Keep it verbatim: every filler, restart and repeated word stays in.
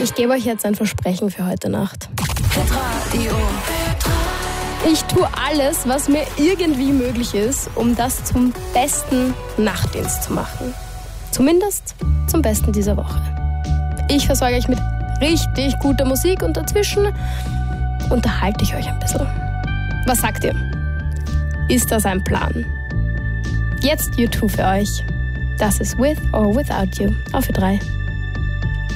Ich gebe euch jetzt ein Versprechen für heute Nacht. Hitradio. Ich tue alles, was mir irgendwie möglich ist, um das zum besten Nachtdienst zu machen. Zumindest zum besten dieser Woche. Ich versorge euch mit richtig guter Musik und dazwischen unterhalte ich euch ein bisschen. Was sagt ihr? Ist das ein Plan? Jetzt U zwei für euch. Das ist With or Without You auf Ö drei.